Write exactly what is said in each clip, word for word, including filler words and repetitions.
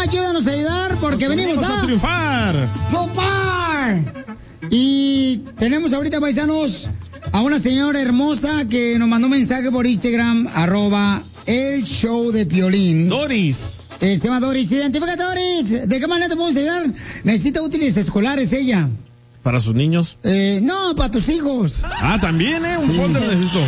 ayúdanos a ayudar porque Nos venimos a... a triunfar. ¡Triunfar! Y tenemos ahorita, paisanos, a una señora hermosa que nos mandó un mensaje por Instagram, arroba el show de Piolín. Doris. Eh, se llama Doris. Identifícate, Doris. ¿De qué manera te podemos ayudar? Necesita útiles escolares ella. ¿Para sus niños? Eh, no, para tus hijos. Ah, también, ¿eh? Un Sí. folder necesito.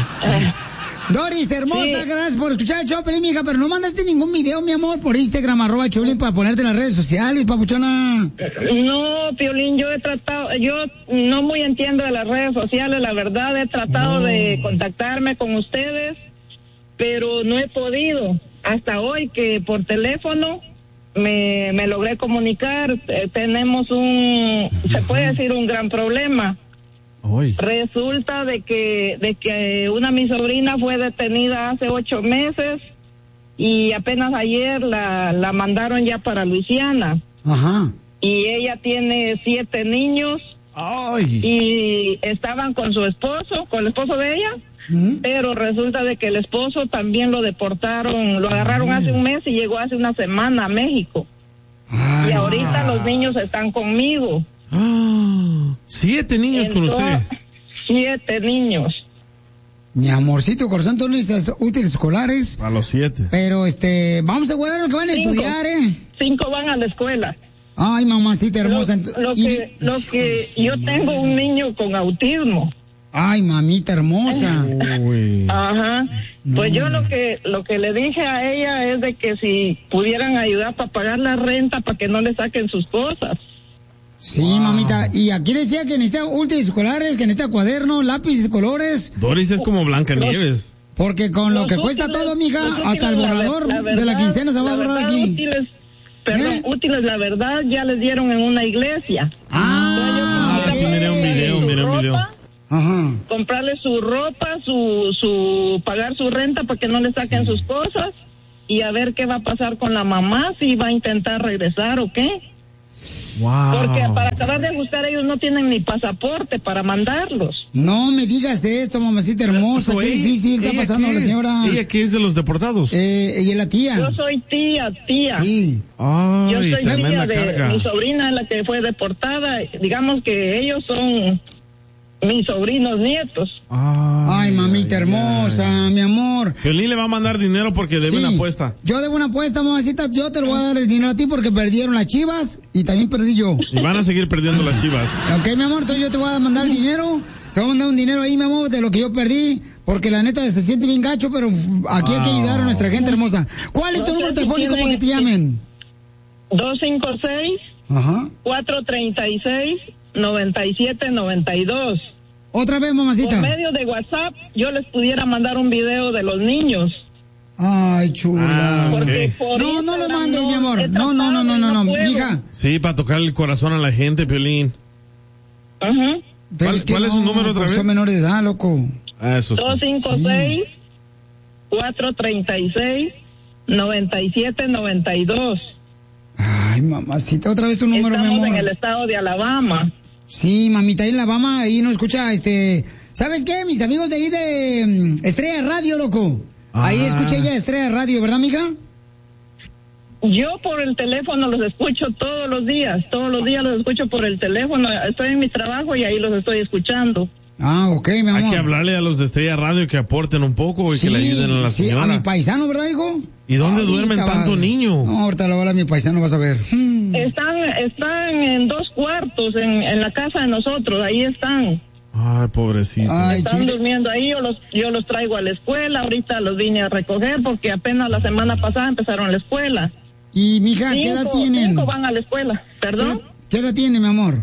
Doris, hermosa, Sí. gracias por escuchar el show, Piolín, mija, pero no mandaste ningún video, mi amor, por Instagram, arroba Piolín, para ponerte en las redes sociales, papuchona. No, Piolín, yo he tratado, yo no muy entiendo de las redes sociales, la verdad, he tratado Oh. de contactarme con ustedes, pero no he podido. Hasta hoy que por teléfono me, me logré comunicar, eh, tenemos un, se puede decir un gran problema. Uy. Resulta de que de que una mi sobrina fue detenida hace ocho meses y apenas ayer la, la mandaron ya para Luisiana. Ajá. Y ella tiene siete niños. Ay. Y estaban con su esposo, con el esposo de ella, ¿Mm? pero resulta de que el esposo también lo deportaron, lo agarraron Ay. hace un mes y llegó hace una semana a México. Ay. Y ahorita los niños están conmigo. Ah, siete niños con usted. Entonces, Siete niños. Mi amorcito corazón, tú necesitas útiles escolares, A los siete. pero este, vamos a asegurarnos que van a Cinco. estudiar, ¿eh? Cinco van a la escuela. Ay, mamacita Lo, hermosa. ent- lo y- que, lo que yo tengo un niño con autismo. Ay, mamita hermosa. Uy. Ajá. Pues No. yo lo que lo que le dije a ella es de que si pudieran ayudar para pagar la renta para que no le saquen sus cosas. Sí, mamita. Y aquí decía que necesita útiles escolares, que necesita cuadernos, lápices, colores, Doris es como Blancanieves. porque con lo Los que cuesta útiles- todo, mija, los hasta el útiles, la ver- borrador la de la verdad- quincena se va a la borrar verdad, aquí. Útiles, perdón, ¿Eh? útiles, la verdad, ya les dieron en una iglesia. Ah, Ah, sí, miré un video, Su miré un video. ropa, Ajá. comprarle su ropa, su, su, pagar su renta para que no le saquen sus cosas y a ver qué va a pasar con la mamá, si va a intentar regresar o qué. Wow. Porque para acabar de ajustar ellos no tienen ni pasaporte para mandarlos. No me digas esto, mamacita hermosa, So, qué ella- difícil está ella pasando qué la es? señora. ¿Ella qué es de los deportados? Eh, ella es la tía. Yo soy tía, tía. Sí. Ay, Yo soy tía tremenda de carga. mi sobrina, la que fue deportada. Digamos que ellos son mis sobrinos nietos. Ay, mamita ay, hermosa, ay. mi amor. Piolín le va a mandar dinero porque debe Sí, una apuesta. Yo debo una apuesta, mamacita. Yo te lo voy a dar el dinero a ti porque perdieron las Chivas y también perdí yo. Y van a seguir perdiendo las Chivas. Ok, mi amor, entonces yo te voy a mandar el dinero. Te voy a mandar un dinero ahí, mi amor, de lo que yo perdí. Porque la neta se siente bien gacho, pero uf, aquí hay que ayudar a nuestra gente hermosa. ¿Cuál es tu No sé número si telefónico para que te tienen- llamen? dos cinco seis, Ajá. cuatro tres seis, nueve siete nueve dos. Otra vez, mamacita. Por medio de WhatsApp yo les pudiera mandar un video de los niños. Ay, chula. Ah, Porque ok. por No, no lo Instagram mandes, mi amor. he No, no, no, no, no, no, puedo. mija. Sí, para tocar el corazón a la gente, Piolín. Ajá. Pero ¿Cuál- cuál es su número otra pues vez? Son menores de edad, loco. Ah, eso sí. dos cinco seis, cuatro tres seis, nueve siete nueve dos. Ay, mamacita, otra vez tu número, mi Estamos amor. en el estado de Alabama. Sí, mamita, ahí en Alabama, ahí no escucha, este... ¿Sabes qué? Mis amigos de ahí de mm, Estrella Radio, loco. Ahí Ah. escuché ya Estrella Radio, ¿verdad, amiga? Yo por el teléfono los escucho todos los días, todos los días los escucho por el teléfono. Estoy en mi trabajo y ahí los estoy escuchando. Ah, ok, mi amor. Hay que hablarle a los de Estrella Radio que aporten un poco y Sí, que le ayuden a la sí, señora. a mi paisano, ¿verdad, hijo? ¿Y dónde Ahorita duermen va- tanto niño? No, ahorita lo habla mi paisano, vas a ver. Hmm. Están, están en dos cuartos en, en la casa de nosotros, ahí están. Ay, pobrecito. Ay, Están chile. durmiendo ahí, yo los, yo los traigo a la escuela, ahorita los vine a recoger porque apenas la semana pasada empezaron la escuela. Y, mija, ¿qué edad Cinco, tienen? cinco van a la escuela, ¿Qué perdón. edad, qué edad tiene, mi amor?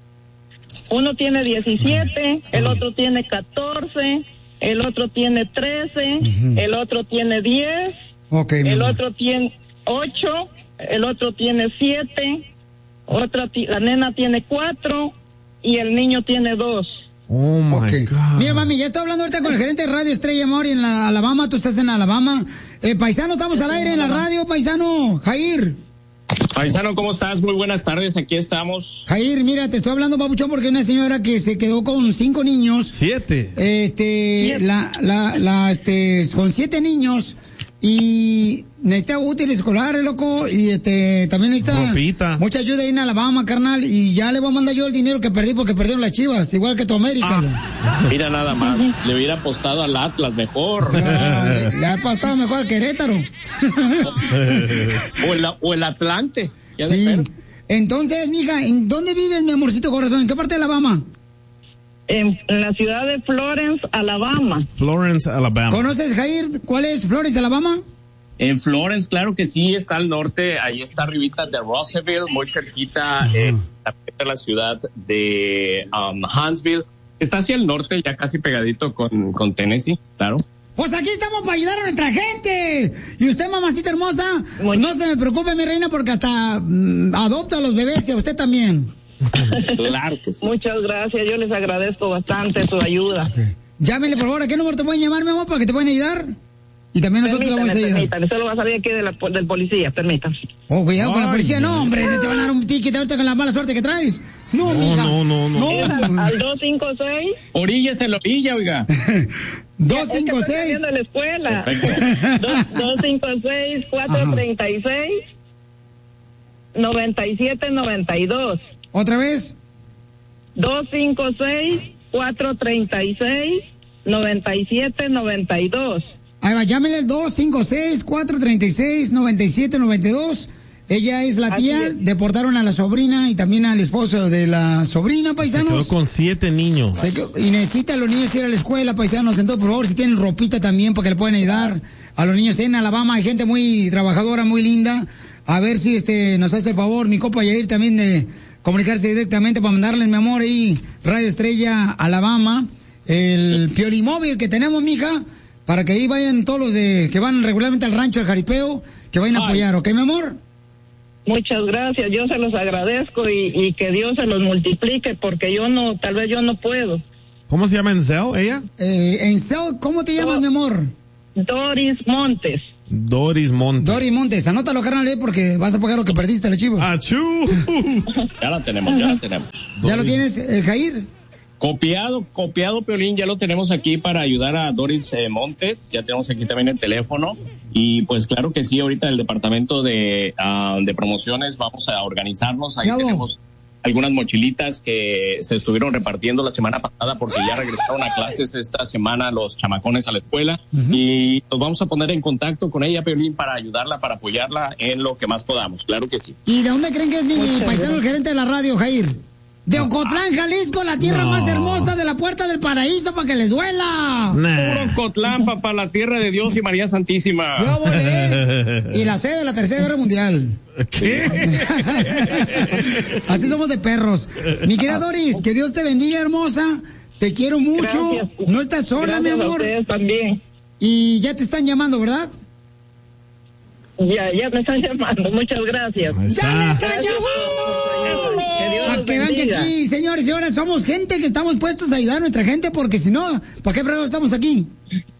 Uno tiene diecisiete, el otro tiene catorce, el otro tiene trece, el otro tiene diez, Ok, mi el amor. otro tiene ocho, el otro tiene siete, otra ti- la nena tiene cuatro y el niño tiene dos. Oh, my Ok. God. Mira, mami, ya estoy hablando ahorita con el gerente de Radio Estrella, amor, y en la Alabama, tú estás en Alabama. Eh, paisano, estamos al aire en la radio, paisano. Jair. Paisano, ¿cómo estás? Muy buenas tardes, aquí estamos. Jair, mira, te estoy hablando, papuchón, porque una señora que se quedó con cinco niños. Siete. Este, la, la, la, este, con siete niños. Y necesita útiles escolares, loco, y este, también necesita Ropita. mucha ayuda ahí en Alabama, carnal, y ya le voy a mandar yo el dinero que perdí porque perdieron las Chivas, igual que tu América. Ah, mira nada más, le hubiera apostado al Atlas mejor. Ah, le, le ha pasado mejor al Querétaro. o, el, o el Atlante. Ya Sí. de Entonces, mija, ¿en dónde vives, mi amorcito corazón? ¿En qué parte de Alabama? En, en la ciudad de Florence, Alabama. Florence, Alabama. ¿Conoces, Jair, cuál es Florence, Alabama? En Florence, claro que sí, está al norte, ahí está arribita de Russellville, muy cerquita eh, de la ciudad de um, Huntsville. Está hacia el norte, ya casi pegadito con, con Tennessee, claro. Pues aquí estamos para ayudar a nuestra gente. Y usted, mamacita hermosa, Muy- no se me preocupe, mi reina, porque hasta mm, adopta a los bebés y a usted también. Claro que sí. Muchas gracias, yo les agradezco bastante su ayuda. Llámele, por favor, ¿a qué número te pueden llamar, mi amor, para que te puedan ayudar? Y también nosotros le Permítame, vamos a ayudar. permítame, solo va a salir aquí de la, del policía, permítame. Oh, cuidado con la Ay, policía. No, no. hombre, se te van a dar un ticket ahorita con la mala suerte que traes. No, No, mija. no, no, no. Es al, al dos cinco seis. Orillas en la orilla, oiga. dos cinco Es que estoy seis. saliendo de la escuela. Perfecto. dos cinco seis, cuatro tres seis, nueve siete nueve dos. ¿Otra vez? dos cinco seis, cuatro tres seis, nueve siete nueve dos. Ahí va, llámele al dos cinco seis, cuatro tres seis, nueve siete nueve dos. Ella es la Así tía, es. deportaron a la sobrina y también al esposo de la sobrina, Se quedó paisanos. con siete niños. Se quedó- y necesita a los niños ir a la escuela, paisanos. Entonces, por favor, si tienen ropita también, para que le puedan ayudar a los niños en Alabama. Hay gente muy trabajadora, muy linda. A ver si este nos hace el favor, mi copa Yair, también de comunicarse directamente para mandarle, mi amor, ahí, Radio Estrella, Alabama, el Piolimóvil que tenemos, mija, para que ahí vayan todos los de que van regularmente al rancho de Jaripeo, que vayan a Ay. apoyar, ¿ok, mi amor? Muchas gracias, yo se los agradezco y, y que Dios se los multiplique porque yo no, tal vez yo no puedo. ¿Cómo se llama en Cell, ella? Eh, en Cell, ¿cómo te llamas, Oh. mi amor? Doris Montes. Doris Montes. Dori Montes, anótalo, carnal, eh, porque vas a pagar lo que perdiste, la chivo. ¡Achú! Ya la tenemos, ya la tenemos. ¿Ya lo tienes, eh, Jair? Copiado, copiado, Piolín, ya lo tenemos aquí para ayudar a Doris eh, Montes, ya tenemos aquí también el teléfono y pues claro que sí, ahorita en el departamento de, uh, de promociones vamos a organizarnos, ahí Ya, bo. tenemos algunas mochilitas que se estuvieron repartiendo la semana pasada porque ya regresaron a clases esta semana los chamacones a la escuela y nos vamos a poner en contacto con ella, Piolín, para ayudarla, para apoyarla en lo que más podamos, claro que sí. ¿Y de dónde creen que es mi paisano, el gerente de la radio, Jair? De Ocotlán, Jalisco, la tierra No. más hermosa de la puerta del paraíso, para que les duela. Nah. Puro Cotlán, papá, la tierra de Dios y María Santísima. Yo volé. Y la sede de la Tercera Guerra Mundial. ¿Qué? Así somos de perros. Mi querida Doris, que Dios te bendiga, hermosa. Te quiero mucho. Gracias. No estás sola, mi Gracias a amor. ustedes también. Y ya te están llamando, ¿verdad? Ya, ya me están llamando, muchas gracias. Ahí ¡Ya me está. están llamando! Que Dios Para los que vean que bendiga. aquí, señores y señoras, somos gente que estamos puestos a ayudar a nuestra gente, porque si no, ¿para qué fregados estamos aquí?